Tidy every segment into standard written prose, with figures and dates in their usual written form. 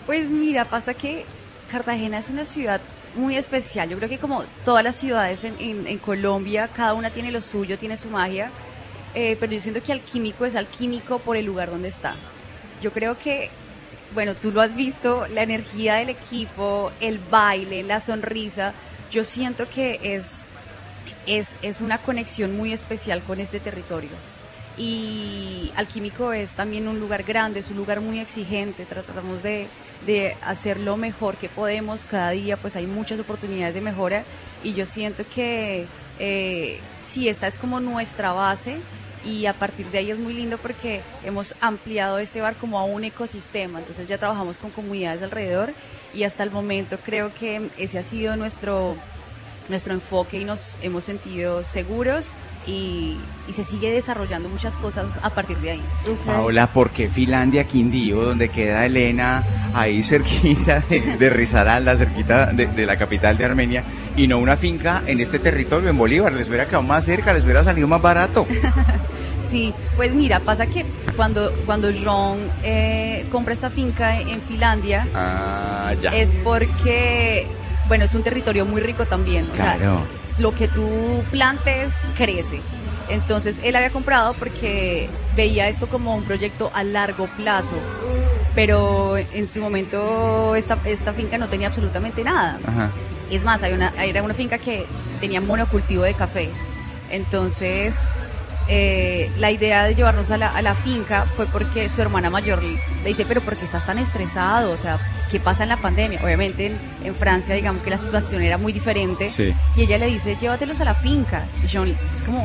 Pues mira, pasa que Cartagena es una ciudad muy especial. Yo creo que como todas las ciudades en Colombia, cada una tiene lo suyo, tiene su magia, pero yo siento que Alquímico es alquímico por el lugar donde está. Yo creo que, bueno, tú lo has visto, la energía del equipo, el baile, la sonrisa, yo siento que es una conexión muy especial con este territorio. Y Alquímico es también un lugar grande, es un lugar muy exigente, tratamos de hacer lo mejor que podemos cada día, pues hay muchas oportunidades de mejora y yo siento que sí, esta es como nuestra base y a partir de ahí es muy lindo porque hemos ampliado este bar como a un ecosistema, entonces ya trabajamos con comunidades alrededor y hasta el momento creo que ese ha sido nuestro enfoque y nos hemos sentido seguros y se sigue desarrollando muchas cosas a partir de ahí. Okay. Paola, ¿por qué Finlandia, Quindío, donde queda Elena, ahí cerquita de Risaralda, cerquita de la capital de Armenia, y no una finca en este territorio, en Bolívar? Les hubiera quedado más cerca, les hubiera salido más barato. Sí, pues mira, pasa que cuando John compra esta finca en Finlandia, es porque, bueno, es un territorio muy rico también, o claro. sea, lo que tú plantes crece. Entonces él había comprado porque veía esto como un proyecto a largo plazo, pero en su momento esta finca no tenía absolutamente nada. Ajá. Es más, era una finca que tenía monocultivo de café. Entonces la idea de llevarnos a la finca fue porque su hermana mayor le dice, pero ¿por qué estás tan estresado? O sea, ¿qué pasa en la pandemia? Obviamente en Francia, digamos que la situación era muy diferente. Sí. Y ella le dice, llévatelos a la finca. Y John es como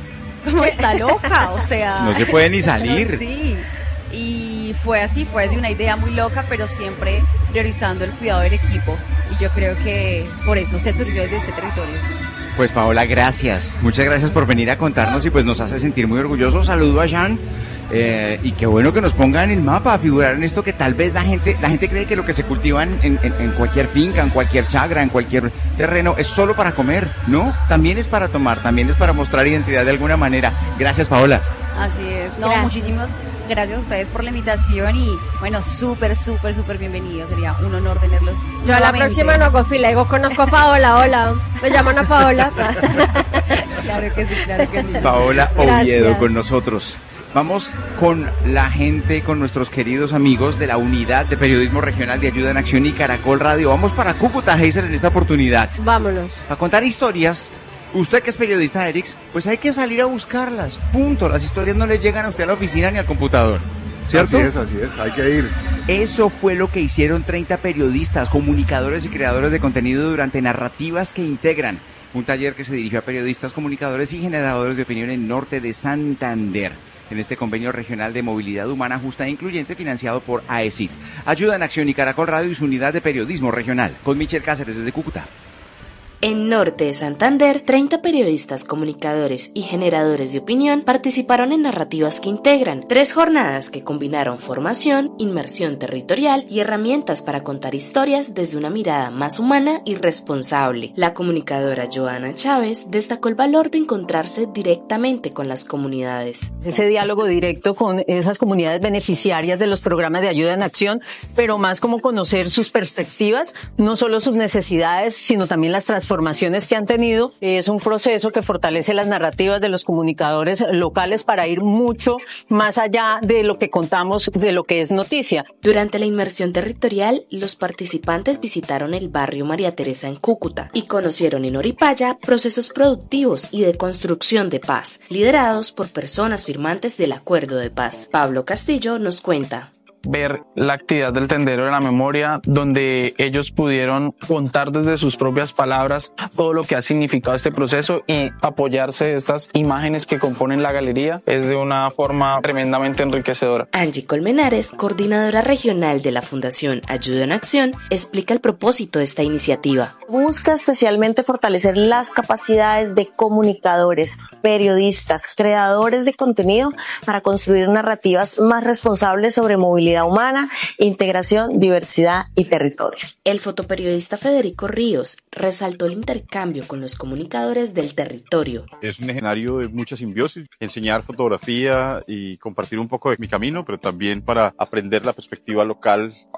está loca, o sea... No se puede ni salir. Sí, y fue así, fue de una idea muy loca, pero siempre priorizando el cuidado del equipo. Y yo creo que por eso se surgió desde este territorio. Pues Paola, gracias. Muchas gracias por venir a contarnos y pues nos hace sentir muy orgullosos. Saludo a Jean. Y qué bueno que nos pongan en el mapa, a figurar en esto que tal vez la gente cree que lo que se cultiva en cualquier finca, en cualquier chagra, en cualquier terreno, es solo para comer, ¿no? También es para tomar, también es para mostrar identidad de alguna manera. Gracias, Paola. Así es, no, Gracias. Muchísimas gracias a ustedes por la invitación y bueno, súper bienvenidos, sería un honor tenerlos. Yo a la próxima no hago fila, digo, conozco a Paola, hola, me llaman a Paola. Claro que sí. Paola Gracias. Oviedo con nosotros. Vamos con la gente, con nuestros queridos amigos de la Unidad de Periodismo Regional de Ayuda en Acción y Caracol Radio. Vamos para Cúcuta, Heiser, en esta oportunidad. Vámonos. Para contar historias. Usted que es periodista, Erix, pues hay que salir a buscarlas, punto. Las historias no le llegan a usted a la oficina ni al computador, ¿cierto? Así es, hay que ir. Eso fue lo que hicieron 30 periodistas, comunicadores y creadores de contenido durante Narrativas que Integran, un taller que se dirigió a periodistas, comunicadores y generadores de opinión en norte de Santander, en este convenio regional de movilidad humana justa e incluyente financiado por AECID. Ayuda en Acción y Caracol Radio y su unidad de periodismo regional. Con Michelle Cáceres desde Cúcuta. En Norte de Santander, 30 periodistas, comunicadores y generadores de opinión participaron en Narrativas que Integran, 3 jornadas que combinaron formación, inmersión territorial y herramientas para contar historias desde una mirada más humana y responsable. La comunicadora Joana Chávez destacó el valor de encontrarse directamente con las comunidades. Ese diálogo directo con esas comunidades beneficiarias de los programas de ayuda en acción, pero más como conocer sus perspectivas, no solo sus necesidades, sino también las transformaciones que han tenido. Es un proceso que fortalece las narrativas de los comunicadores locales para ir mucho más allá de lo que contamos, de lo que es noticia. Durante la inmersión territorial, los participantes visitaron el barrio María Teresa en Cúcuta y conocieron en Oripaya procesos productivos y de construcción de paz, liderados por personas firmantes del Acuerdo de Paz. Pablo Castillo nos cuenta. Ver la actividad del Tendero de la Memoria, donde ellos pudieron contar desde sus propias palabras todo lo que ha significado este proceso y apoyarse de estas imágenes que componen la galería, es de una forma tremendamente enriquecedora. Angie Colmenares, coordinadora regional de la Fundación Ayuda en Acción, explica el propósito de esta iniciativa. Busca especialmente fortalecer las capacidades de comunicadores, periodistas, creadores de contenido para construir narrativas más responsables sobre movilidad humana, integración, diversidad y territorio. El fotoperiodista Federico Ríos resaltó el intercambio con los comunicadores del territorio. Es un escenario de mucha simbiosis, enseñar fotografía y compartir un poco de mi camino, pero también para aprender la perspectiva local